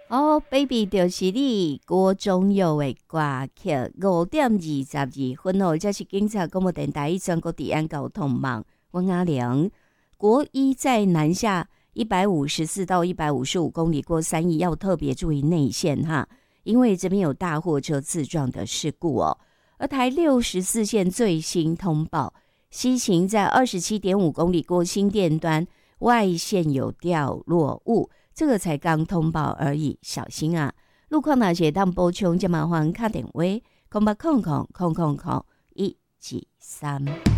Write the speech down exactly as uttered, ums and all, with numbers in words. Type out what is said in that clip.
哦 ，baby 就是你歌中有的歌曲，五点二十二分哦，这是警察广播电台全国治安交通网，我阿良。国一在南下一百五十四到一百五十五公里过三义，要特别注意内线哈，因为这边有大货车自撞的事故哦。而台六十四线最新通报，西行在二十七点五公里过新店端外线有掉落物。这个才刚通报而已，小心啊！路况哪些当补充，就麻烦打电话，空八空空空空空一几三。